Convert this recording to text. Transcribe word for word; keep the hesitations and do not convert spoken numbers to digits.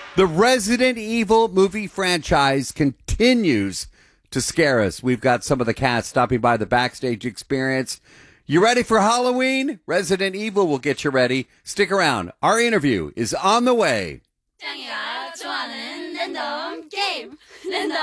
The Resident Evil movie franchise continues to scare us. We've got some of the cast stopping by the backstage experience. You ready for Halloween? Resident Evil will get you ready. Stick around. Our interview is on the way. 짱이가 좋아하는 랜덤 게임. 랜덤